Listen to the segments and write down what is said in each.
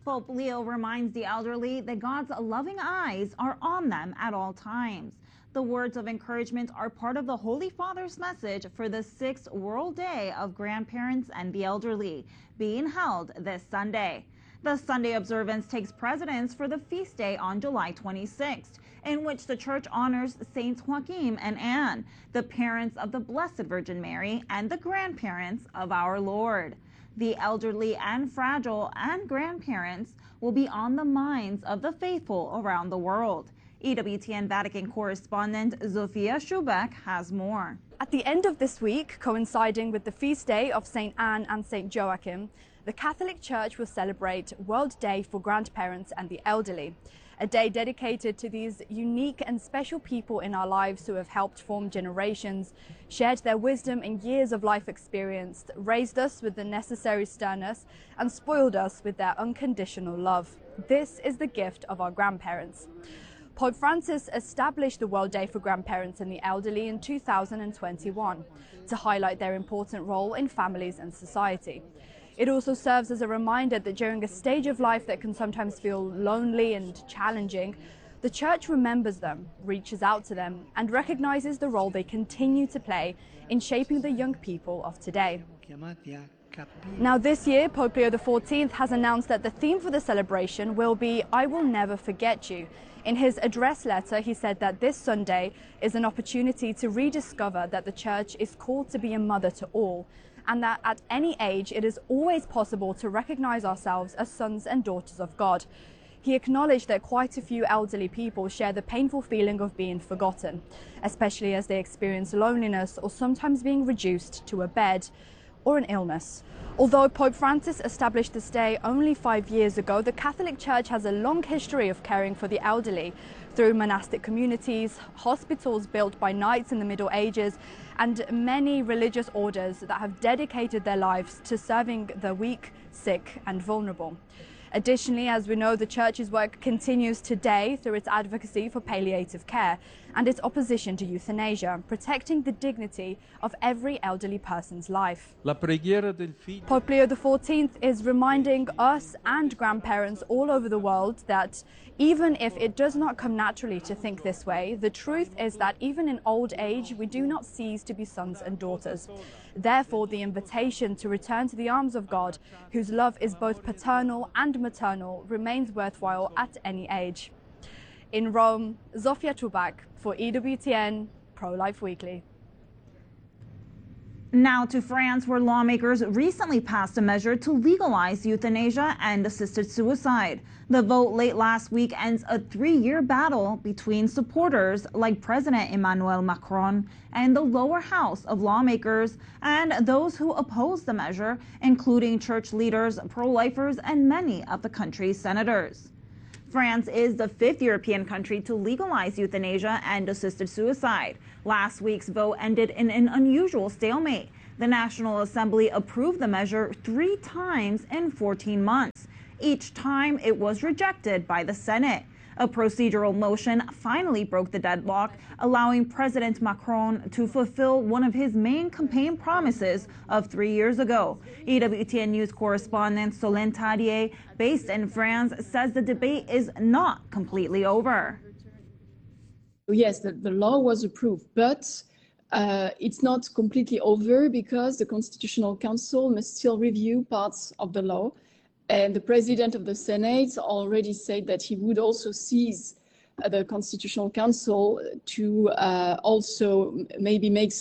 Pope Leo reminds the elderly that God's loving eyes are on them at all times. The words of encouragement are part of the Holy Father's message for the 6th World Day of Grandparents and the Elderly, being held this Sunday. The Sunday observance takes precedence for the feast day on July 26th, in which the Church honors Saints Joachim and Anne, the parents of the Blessed Virgin Mary and the grandparents of our Lord. The elderly and fragile and grandparents will be on the minds of the faithful around the world. EWTN Vatican correspondent Zofia Schubeck has more. At the end of this week, coinciding with the feast day of St. Anne and St. Joachim, the Catholic Church will celebrate World Day for Grandparents and the Elderly, a day dedicated to these unique and special people in our lives who have helped form generations, shared their wisdom and years of life experience, raised us with the necessary sternness, and spoiled us with their unconditional love. This is the gift of our grandparents. Pope Francis established the World Day for Grandparents and the Elderly in 2021 to highlight their important role in families and society. It also serves as a reminder that during a stage of life that can sometimes feel lonely and challenging, the Church remembers them, reaches out to them, and recognizes the role they continue to play in shaping the young people of today. Now this year, Pope Leo XIV has announced that the theme for the celebration will be "I will never forget you." In his address letter, he said that this Sunday is an opportunity to rediscover that the Church is called to be a mother to all, and that at any age it is always possible to recognize ourselves as sons and daughters of God. He acknowledged that quite a few elderly people share the painful feeling of being forgotten, especially as they experience loneliness or sometimes being reduced to a bed or an illness. Although Pope Francis established this day only 5 years ago, the Catholic Church has a long history of caring for the elderly through monastic communities, hospitals built by knights in the Middle Ages, and many religious orders that have dedicated their lives to serving the weak, sick, and vulnerable. Additionally, as we know, the Church's work continues today through its advocacy for palliative care and its opposition to euthanasia, protecting the dignity of every elderly person's life. Pope Leo XIV is reminding us and grandparents all over the world that even if it does not come naturally to think this way, the truth is that even in old age, we do not cease to be sons and daughters. Therefore, the invitation to return to the arms of God, whose love is both paternal and maternal, remains worthwhile at any age. In Rome, Zofia Schubeck for EWTN Pro-Life Weekly. Now to France, where lawmakers recently passed a measure to legalize euthanasia and assisted suicide. The vote late last week ends a 3-year battle between supporters like President Emmanuel Macron and the lower house of lawmakers and those who oppose the measure, including church leaders, pro-lifers, and many of the country's senators. France is the 5th European country to legalize euthanasia and assisted suicide. Last week's vote ended in an unusual stalemate. The National Assembly approved the measure 3 times in 14 months. Each time it was rejected by the Senate. A procedural motion finally broke the deadlock, allowing President Macron to fulfill one of his main campaign promises of 3 years ago. EWTN News correspondent Solène Tadier, based in France, says the debate is not completely over. Yes, the law was approved, but it's not completely over because the Constitutional Council must still review parts of the law. And the president of the Senate already said that he would also seize the Constitutional Council to also maybe make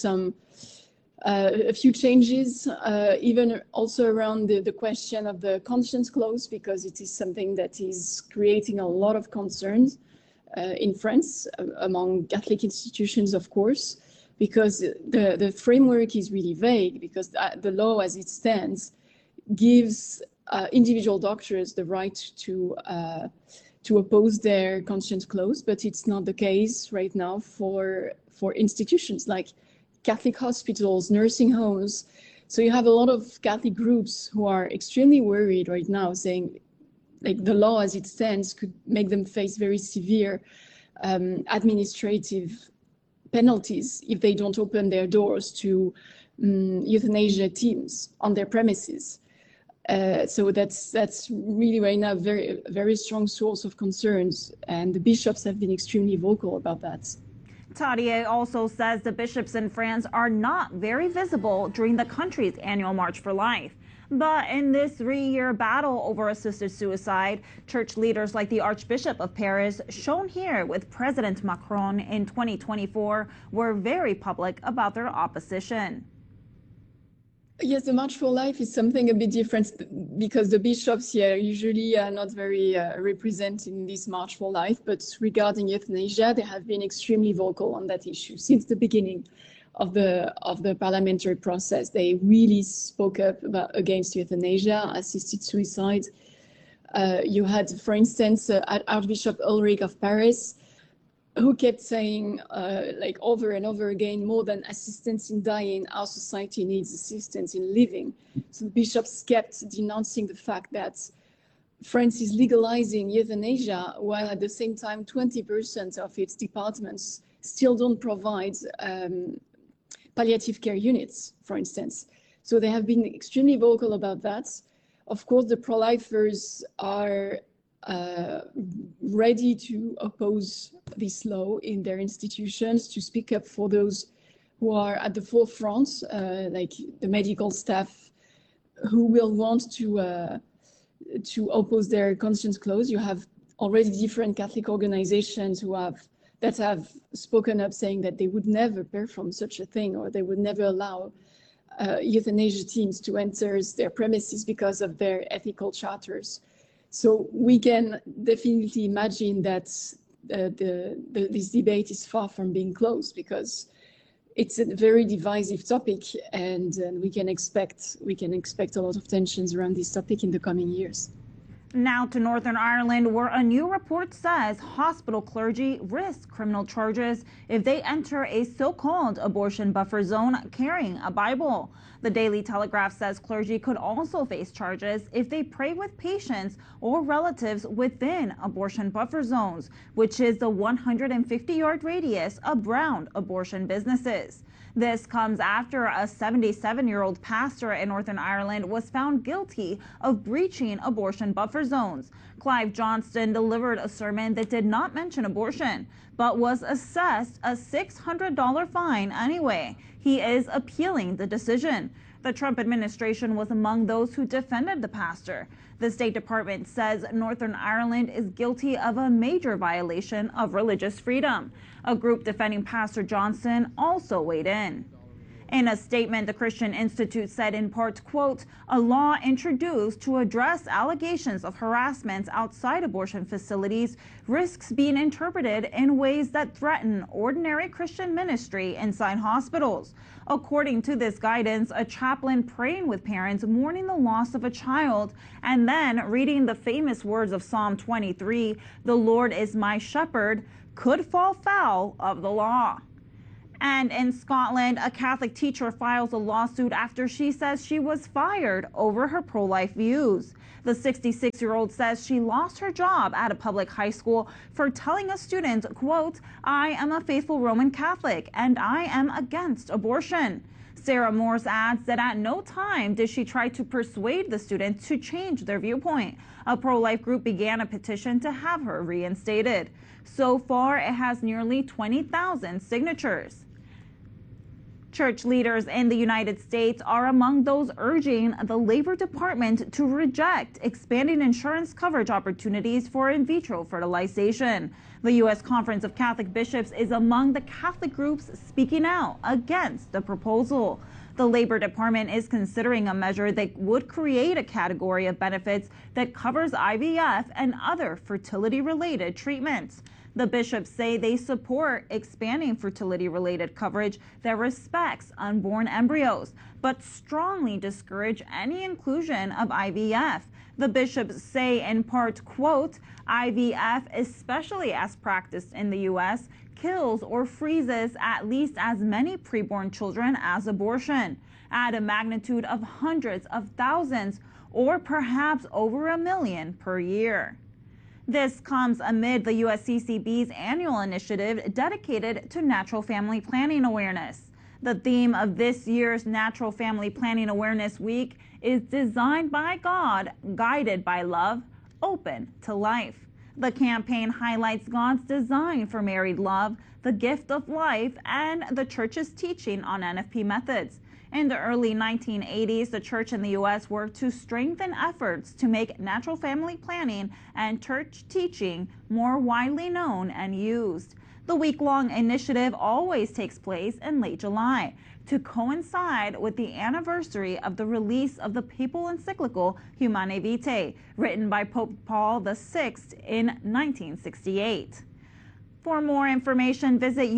a few changes, even also around the question of the conscience clause, because it is something that is creating a lot of concerns in France, among Catholic institutions, of course, because the framework is really vague, because the law as it stands gives individual doctors the right to oppose their conscience clause, but it's not the case right now for institutions like Catholic hospitals, nursing homes. So you have a lot of Catholic groups who are extremely worried right now, saying like the law as it stands could make them face very severe administrative penalties if they don't open their doors to euthanasia teams on their premises. So that's really right now very strong source of concerns, and the bishops have been extremely vocal about that. Tadier also says the bishops in France are not very visible during the country's annual March for Life. But in this 3-year battle over assisted suicide, church leaders like the Archbishop of Paris, shown here with President Macron in 2024, were very public about their opposition. Yes, the March for Life is something a bit different because the bishops here usually are not very representing this March for Life. But regarding euthanasia, they have been extremely vocal on that issue since the beginning of the parliamentary process. They really spoke up against euthanasia, assisted suicide. You had, for instance, Archbishop Ulrich of Paris, who kept saying like over and over again, more than assistance in dying, our society needs assistance in living. So the bishops kept denouncing the fact that France is legalizing euthanasia, while at the same time 20% of its departments still don't provide palliative care units, for instance. So they have been extremely vocal about that. Of course, the pro-lifers are ready to oppose this law in their institutions, to speak up for those who are at the forefront, like the medical staff, who will want to oppose their conscience clause. You have already different Catholic organizations that have spoken up saying that they would never perform such a thing, or they would never allow euthanasia teams to enter their premises because of their ethical charters. So we can definitely imagine that this debate is far from being closed, because it's a very divisive topic, and we can expect a lot of tensions around this topic in the coming years. Now to Northern Ireland, where a new report says hospital clergy risk criminal charges if they enter a so-called abortion buffer zone carrying a Bible. The Daily Telegraph says clergy could also face charges if they pray with patients or relatives within abortion buffer zones, which is the 150-yard radius around abortion businesses. This comes after a 77-year-old pastor in Northern Ireland was found guilty of breaching abortion buffer zones. Clive Johnston delivered a sermon that did not mention abortion, but was assessed a $600 fine anyway. He is appealing the decision. The Trump administration was among those who defended the pastor. The State Department says Northern Ireland is guilty of a major violation of religious freedom. A group defending Pastor Johnston also weighed in. In a statement, the Christian Institute said in part, quote, a law introduced to address allegations of harassment outside abortion facilities risks being interpreted in ways that threaten ordinary Christian ministry inside hospitals. According to this guidance, a chaplain praying with parents mourning the loss of a child and then reading the famous words of Psalm 23, "The Lord is my shepherd," could fall foul of the law. And in Scotland, a Catholic teacher files a lawsuit after she says she was fired over her pro-life views. The 66-year-old says she lost her job at a public high school for telling a student, quote, "I am a faithful Roman Catholic and I am against abortion." Sarah Morse adds that at no time did she try to persuade the student to change their viewpoint. A pro-life group began a petition to have her reinstated. So far, it has nearly 20,000 signatures. Church leaders in the United States are among those urging the Labor Department to reject expanding insurance coverage opportunities for in vitro fertilization. The U.S. Conference of Catholic Bishops is among the Catholic groups speaking out against the proposal. The Labor Department is considering a measure that would create a category of benefits that covers IVF and other fertility-related treatments. The bishops say they support expanding fertility-related coverage that respects unborn embryos, but strongly discourage any inclusion of IVF. The bishops say in part, quote, IVF, especially as practiced in the U.S., kills or freezes at least as many preborn children as abortion, at a magnitude of hundreds of thousands or perhaps over 1 million per year. This comes amid the USCCB's annual initiative dedicated to natural family planning awareness. The theme of this year's Natural Family Planning Awareness Week is Designed by God, Guided by Love, Open to Life. The campaign highlights God's design for married love, the gift of life, and the Church's teaching on NFP methods. In the early 1980s, the Church in the U.S. worked to strengthen efforts to make natural family planning and church teaching more widely known and used. The week-long initiative always takes place in late July to coincide with the anniversary of the release of the papal encyclical Humanae Vitae, written by Pope Paul VI in 1968. For more information, visit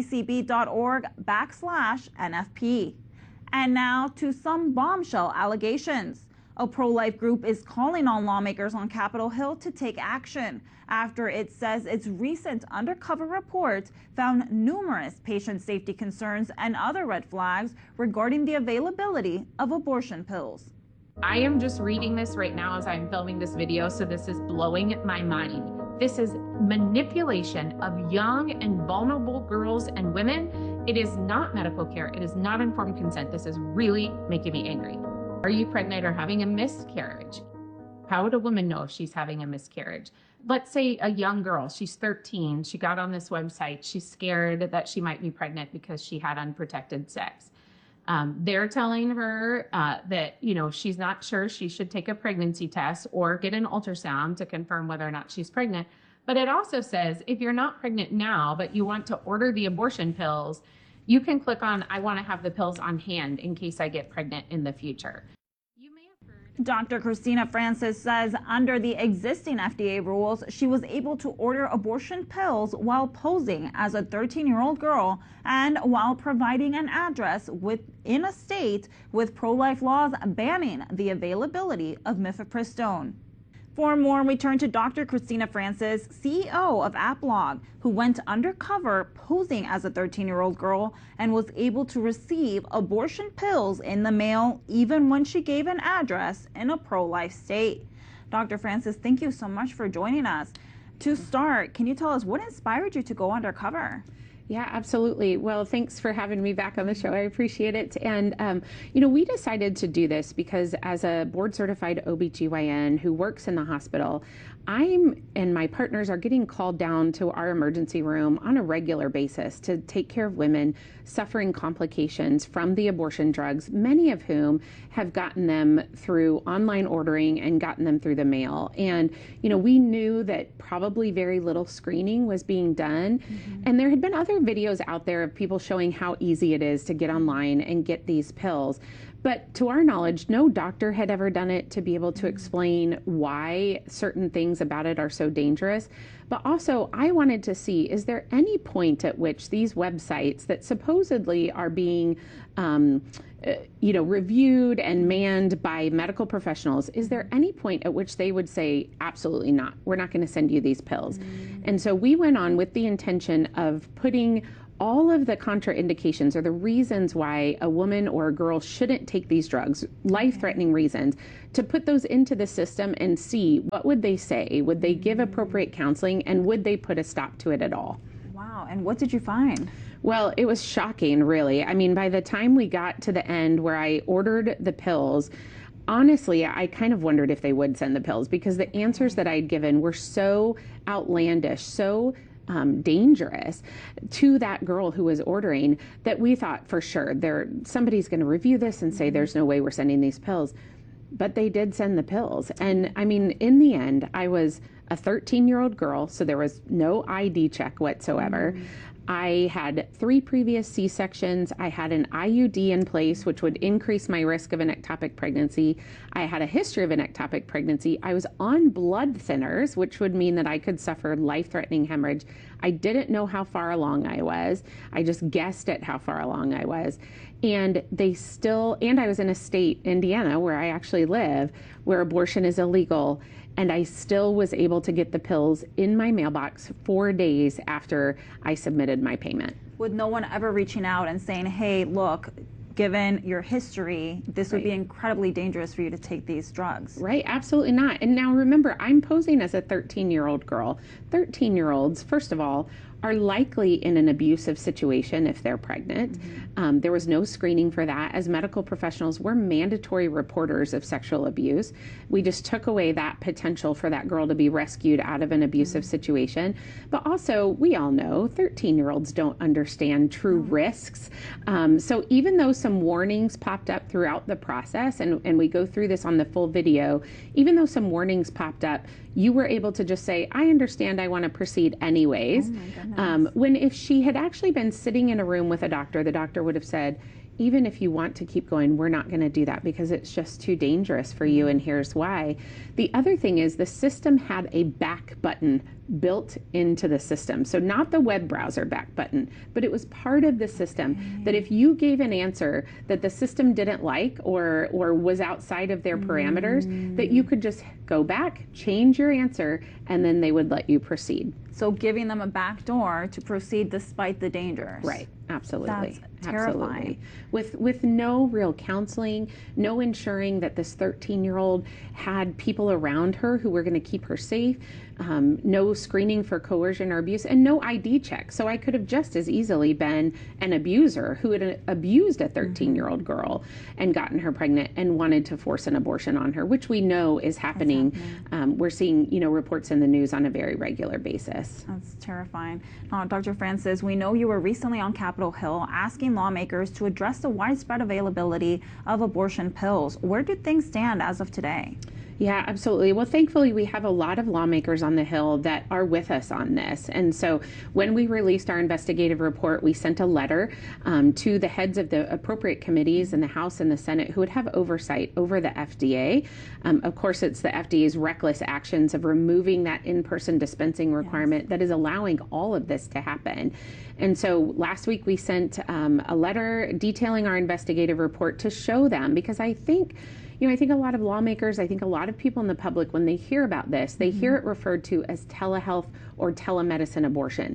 usccb.org/NFP. And now to some bombshell allegations. A pro-life group is calling on lawmakers on Capitol Hill to take action after it says its recent undercover report found numerous patient safety concerns and other red flags regarding the availability of abortion pills. I am just reading this right now as I'm filming this video, so this is blowing my mind. This is manipulation of young and vulnerable girls and women. It is not medical care. It is not informed consent. This is really making me angry. Are you pregnant or having a miscarriage? How would a woman know if she's having a miscarriage? Let's say a young girl, she's 13, she got on this website, she's scared that she might be pregnant because she had unprotected sex. They're telling her that, she's not sure she should take a pregnancy test or get an ultrasound to confirm whether or not she's pregnant. But it also says if you're not pregnant now, but you want to order the abortion pills, you can click on, I want to have the pills on hand in case I get pregnant in the future. Dr. Christina Francis says under the existing FDA rules, she was able to order abortion pills while posing as a 13-year-old girl and while providing an address within a state with pro-life laws banning the availability of mifepristone. For more, we turn to Dr. Christina Francis, CEO of AppLog, who went undercover posing as a 13-year-old girl and was able to receive abortion pills in the mail even when she gave an address in a pro-life state. Dr. Francis, thank you so much for joining us. To start, can you tell us what inspired you to go undercover? Yeah, absolutely. Well, thanks for having me back on the show. I appreciate it. And, we decided to do this because as a board certified OBGYN who works in the hospital, I'm and my partners are getting called down to our emergency room on a regular basis to take care of women suffering complications from the abortion drugs, many of whom have gotten them through online ordering and gotten them through the mail. And, we knew that probably very little screening was being done. Mm-hmm. And there had been other videos out there of people showing how easy it is to get online and get these pills. But to our knowledge, no doctor had ever done it to be able to explain why certain things about it are so dangerous. But also, I wanted to see, is there any point at which these websites that supposedly are being reviewed and manned by medical professionals, is there any point at which they would say, absolutely not, we're not going to send you these pills? Mm-hmm. And so we went on with the intention of putting all of the contraindications or the reasons why a woman or a girl shouldn't take these drugs, life-threatening reasons, to put those into the system and see what would they say, would they give appropriate counseling, and would they put a stop to it at all? Wow, and what did you find? Well, it was shocking, really. I mean, by the time we got to the end where I ordered the pills, honestly, I kind of wondered if they would send the pills because the answers that I'd given were so outlandish, so dangerous to that girl who was ordering that we thought for sure somebody's going to review this and say there's no way we're sending these pills. But they did send the pills. And I mean, in the end, I was a 13-year-old girl, so there was no ID check whatsoever. Mm-hmm. I had 3 previous C-sections. I had an IUD in place, which would increase my risk of an ectopic pregnancy. I had a history of an ectopic pregnancy. I was on blood thinners, which would mean that I could suffer life-threatening hemorrhage. I didn't know how far along I was. I just guessed at how far along I was. And I was in a state, Indiana, where I actually live, where abortion is illegal. And I still was able to get the pills in my mailbox 4 days after I submitted my payment. With no one ever reaching out and saying, hey, look, given your history, this would be incredibly dangerous for you to take these drugs. Right, absolutely not. And now remember, I'm posing as a 13-year-old girl. 13-year-olds, first of all, are likely in an abusive situation if they're pregnant. There was no screening for that. As medical professionals, we're mandatory reporters of sexual abuse. We just took away that potential for that girl to be rescued out of an abusive situation. But also, we all know 13-year-olds don't understand true risks. So even though some warnings popped up throughout the process, and we go through this on the full video, even though some warnings popped up, you were able to just say, I understand, I want to proceed anyways. When if she had actually been sitting in a room with a doctor, the doctor would have said, even if you want to keep going, we're not going to do that because it's just too dangerous for you, and here's why. The other thing is the system had a back button built into the system. So not the web browser back button, but it was part of the system that if you gave an answer that the system didn't like or was outside of their parameters, that you could just go back, change your answer, and then they would let you proceed. So giving them a back door to proceed despite the dangers. Right. Absolutely. That's terrifying. Absolutely. With no real counseling, no ensuring that this 13-year-old had people around her who were going to keep her safe, no screening for coercion or abuse, and no ID check. So I could have just as easily been an abuser who had abused a 13-year-old girl and gotten her pregnant and wanted to force an abortion on her, which we know is happening. We're seeing, reports in the news on a very regular basis. That's terrifying. Dr. Francis, we know you were recently on Capitol Hill asking lawmakers to address the widespread availability of abortion pills. Where do things stand as of today? Yeah, absolutely. Well, thankfully, we have a lot of lawmakers on the Hill that are with us on this. And so when we released our investigative report, we sent a letter to the heads of the appropriate committees in the House and the Senate who would have oversight over the FDA. Of course, it's the FDA's reckless actions of removing that in-person dispensing requirement that is allowing all of this to happen. And so last week we sent a letter detailing our investigative report to show them, because I think a lot of lawmakers, I think a lot of people in the public, when they hear about this, they hear it referred to as telehealth or telemedicine abortion.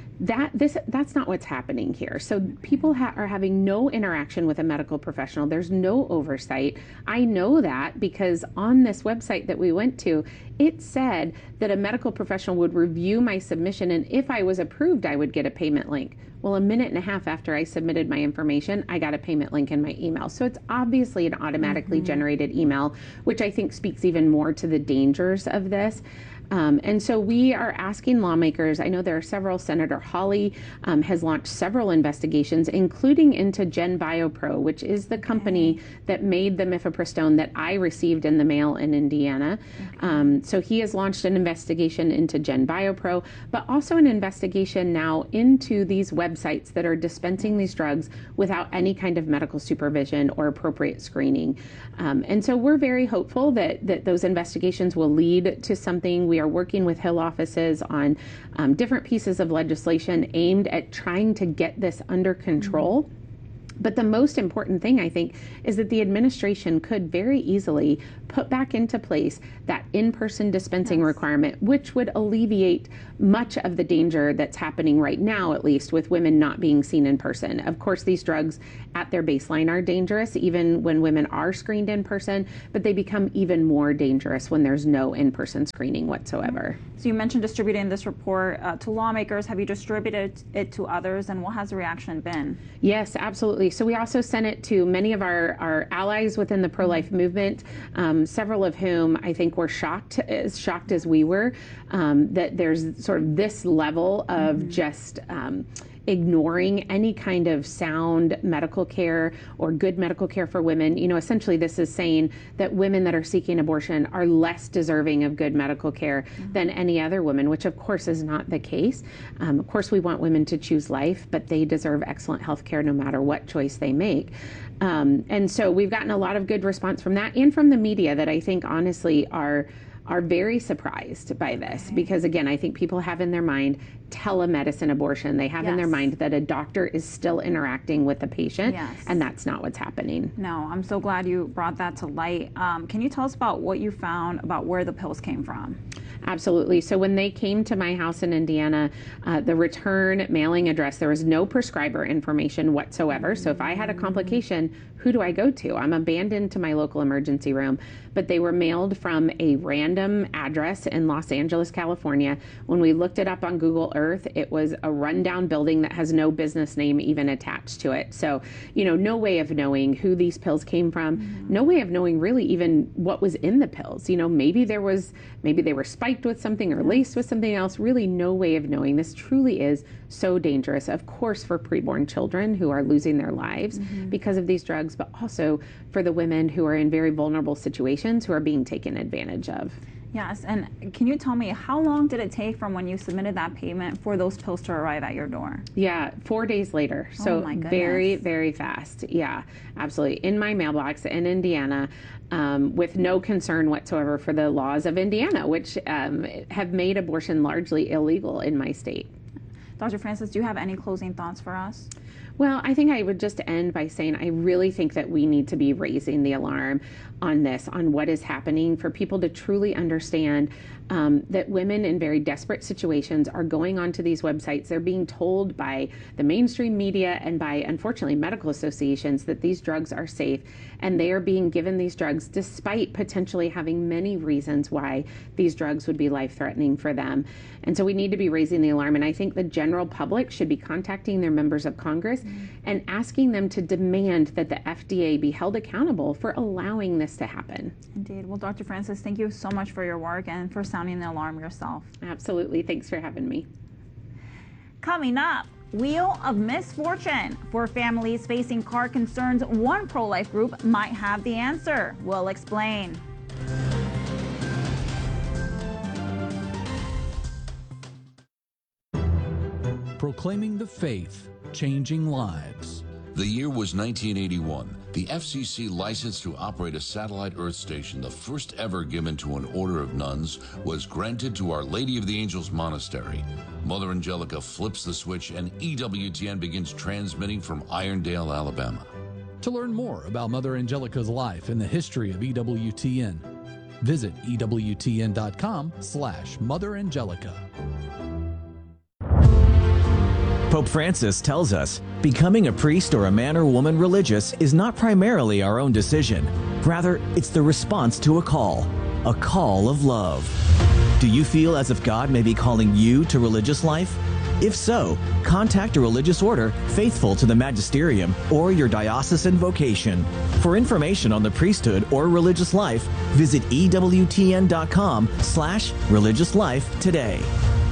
That's not what's happening here. So people are having no interaction with a medical professional. There's no oversight. I know that because on this website that we went to, it said that a medical professional would review my submission, and if I was approved, I would get a payment link. Well, a minute and a half after I submitted my information, I got a payment link in my email. So it's obviously an automatically generated email, which I think speaks even more to the dangers of this. And so we are asking lawmakers, I know there are several, Senator Hawley has launched several investigations, including into GenBioPro, which is the company that made the mifepristone that I received in the mail in Indiana. So he has launched an investigation into GenBioPro, but also an investigation now into these websites that are dispensing these drugs without any kind of medical supervision or appropriate screening. And so we're very hopeful that those investigations will lead to something. We are working with Hill offices on different pieces of legislation aimed at trying to get this under control. But the most important thing, I think, is that the administration could very easily put back into place that in-person dispensing requirement, which would alleviate much of the danger that's happening right now, at least, with women not being seen in person. Of course, these drugs at their baseline are dangerous, even when women are screened in person, but they become even more dangerous when there's no in-person screening whatsoever. So you mentioned distributing this report to lawmakers. Have you distributed it to others, and what has the reaction been? Yes, absolutely. So we also sent it to many of our allies within the pro-life movement, several of whom I think were shocked as we were, that there's sort of this level of just ignoring any kind of sound medical care or good medical care for women. Essentially this is saying that women that are seeking abortion are less deserving of good medical care than any other woman, which of course is not the case. Of course we want women to choose life, but they deserve excellent health care no matter what choice they make. And so we've gotten a lot of good response from that and from the media that I think honestly are very surprised by this, because again, I think people have in their mind telemedicine abortion. They have in their mind that a doctor is still interacting with the patient, and that's not what's happening. No, I'm so glad you brought that to light. Can you tell us about what you found about where the pills came from? Absolutely. So when they came to my house in Indiana, the return mailing address, there was no prescriber information whatsoever. So if I had a complication, who do I go to? I'm abandoned to my local emergency room. But they were mailed from a random address in Los Angeles, California. When we looked it up on Google Earth, it was a rundown building that has no business name even attached to it. So, no way of knowing who these pills came from, no way of knowing really even what was in the pills. Maybe they were spiked with something or laced with something else, really no way of knowing. This truly is so dangerous, of course, for preborn children who are losing their lives because of these drugs, but also for the women who are in very vulnerable situations who are being taken advantage of. Yes, and can you tell me, how long did it take from when you submitted that payment for those pills to arrive at your door? Yeah, 4 days later. So my goodness. very, very fast. Yeah, absolutely. In my mailbox in Indiana, with no concern whatsoever for the laws of Indiana, which have made abortion largely illegal in my state. Dr. Francis, do you have any closing thoughts for us? Well, I think I would just end by saying I really think that we need to be raising the alarm on this, on what is happening, for people to truly understand that women in very desperate situations are going onto these websites. They're being told by the mainstream media and by, unfortunately, medical associations that these drugs are safe, and they are being given these drugs despite potentially having many reasons why these drugs would be life-threatening for them. And so we need to be raising the alarm, and I think the general public should be contacting their members of Congress and asking them to demand that the FDA be held accountable for allowing this to happen. Indeed. Well, Dr. Francis, thank you so much for your work and for sounding the alarm yourself. Absolutely. Thanks for having me. Coming up, Wheel of Misfortune. For families facing car concerns, one pro-life group might have the answer. We'll explain. Proclaiming the faith, changing lives. The year was 1981. The FCC license to operate a satellite Earth station, the first ever given to an order of nuns, was granted to Our Lady of the Angels Monastery. Mother Angelica flips the switch and EWTN begins transmitting from Irondale, Alabama. To learn more about Mother Angelica's life and the history of EWTN, visit EWTN.com/Mother Angelica. Pope Francis tells us, becoming a priest or a man or woman religious is not primarily our own decision. Rather, it's the response to a call of love. Do you feel as if God may be calling you to religious life? If so, contact a religious order faithful to the magisterium or your diocesan vocation. For information on the priesthood or religious life, visit EWTN.com/religious life today.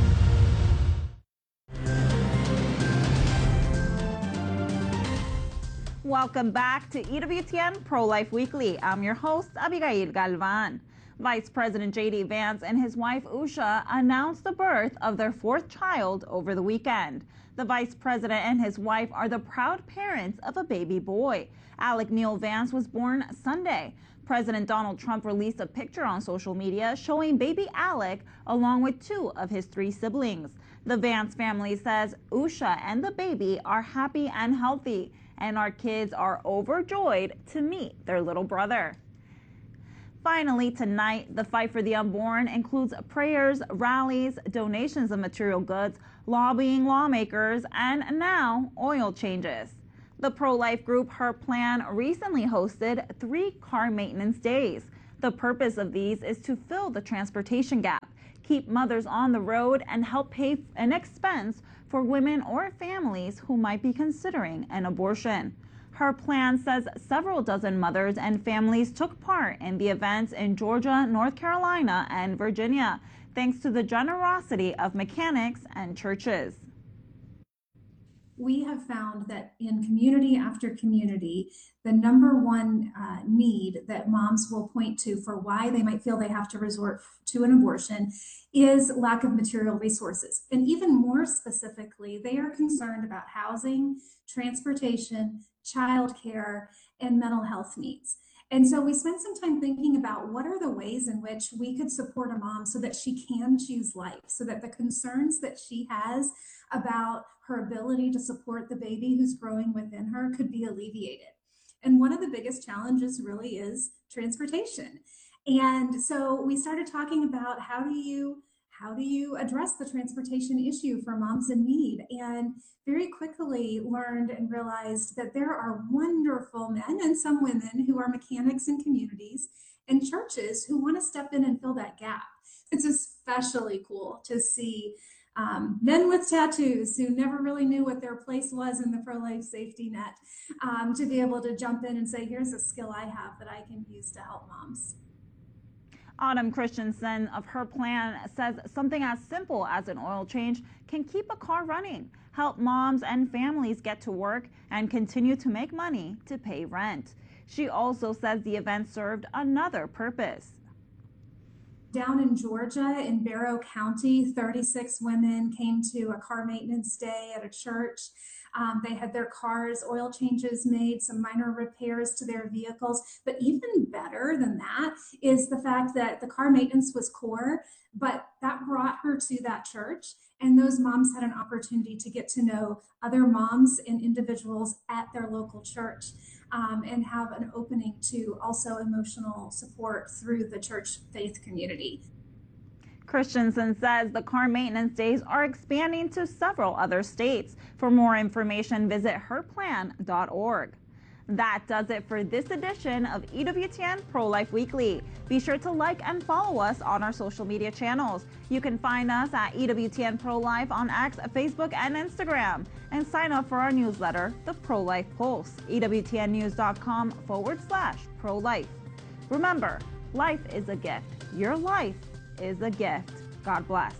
Welcome back to EWTN Pro-Life Weekly. I'm your host, Abigail Galvan. Vice President J.D. Vance and his wife Usha announced the birth of their fourth child over the weekend. The Vice President and his wife are the proud parents of a baby boy. Alec Neil Vance was born Sunday. President Donald Trump released a picture on social media showing baby Alec along with two of his three siblings. The Vance family says Usha and the baby are happy and healthy, and our kids are overjoyed to meet their little brother. Finally, tonight, the fight for the unborn includes prayers, rallies, donations of material goods, lobbying lawmakers, and now oil changes. The pro-life group Her Plan recently hosted 3 car maintenance days. The purpose of these is to fill the transportation gap, keep mothers on the road, and help pay an expense for women or families who might be considering an abortion. Her Plan says several dozen mothers and families took part in the events in Georgia, North Carolina, and Virginia, thanks to the generosity of mechanics and churches. We have found that in community after community, the number one need that moms will point to for why they might feel they have to resort to an abortion is lack of material resources. And even more specifically, they are concerned about housing, transportation, childcare, and mental health needs. And so we spent some time thinking about what are the ways in which we could support a mom so that she can choose life, so that the concerns that she has about her ability to support the baby who's growing within her could be alleviated. And one of the biggest challenges really is transportation. And so we started talking about how do you address the transportation issue for moms in need, and very quickly learned and realized that there are wonderful men and some women who are mechanics in communities and churches who want to step in and fill that gap. It's especially cool to see men with tattoos who never really knew what their place was in the pro-life safety net, to be able to jump in and say, here's a skill I have that I can use to help moms. Autumn Christensen of Her Plan says something as simple as an oil change can keep a car running, help moms and families get to work, and continue to make money to pay rent. She also says the event served another purpose. Down in Georgia, in Barrow County, 36 women came to a car maintenance day at a church. They had their cars oil changes made, some minor repairs to their vehicles. But even better than that is the fact that the car maintenance was core, but that brought her to that church. And those moms had an opportunity to get to know other moms and individuals at their local church, and have an opening to also emotional support through the church faith community. Christensen says the car maintenance days are expanding to several other states. For more information, visit herplan.org. That does it for this edition of EWTN Pro-Life Weekly. Be sure to like and follow us on our social media channels. You can find us at EWTN Pro-Life on X, Facebook, and Instagram. And sign up for our newsletter, The Pro-Life Pulse, EWTNnews.com/pro-life. Remember, life is a gift. Your life is a gift. God bless.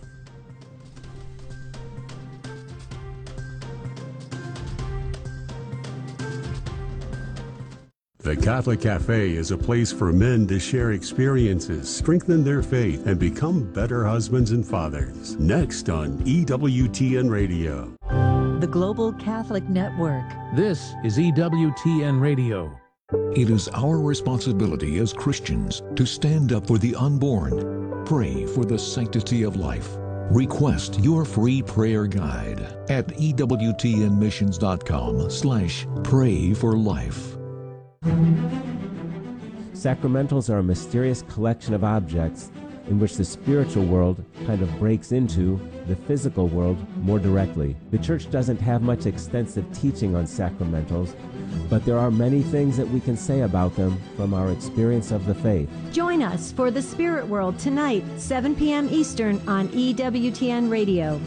The Catholic Cafe is a place for men to share experiences, strengthen their faith, and become better husbands and fathers. Next on EWTN Radio. The Global Catholic Network. This is EWTN Radio. It is our responsibility as Christians to stand up for the unborn, pray for the sanctity of life. Request your free prayer guide at ewtnmissions.com/pray-for-life. Sacramentals are a mysterious collection of objects in which the spiritual world kind of breaks into the physical world more directly. The Church doesn't have much extensive teaching on sacramentals, but there are many things that we can say about them from our experience of the faith. Join us for The Spirit World tonight, 7 p.m. Eastern on EWTN Radio.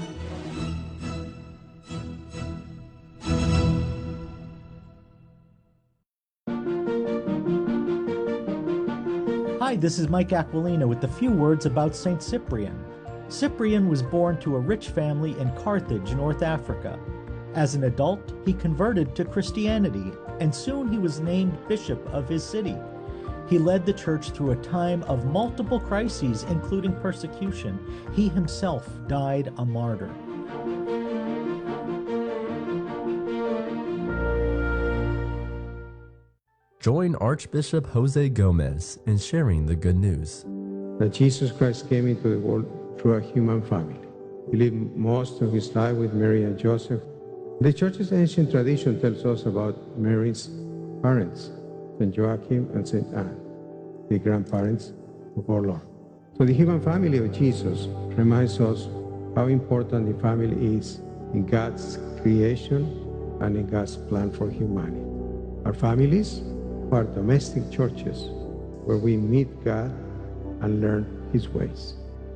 Hi, this is Mike Aquilina with a few words about St. Cyprian. Cyprian was born to a rich family in Carthage, North Africa. As an adult, he converted to Christianity, and soon he was named bishop of his city. He led the church through a time of multiple crises, including persecution. He himself died a martyr. Join Archbishop Jose Gomez in sharing the good news. That Jesus Christ came into the world through a human family. He lived most of his life with Mary and Joseph. The Church's ancient tradition tells us about Mary's parents, St. Joachim and St. Anne, the grandparents of our Lord. So the human family of Jesus reminds us how important the family is in God's creation and in God's plan for humanity. Our families are domestic churches where we meet God and learn His ways.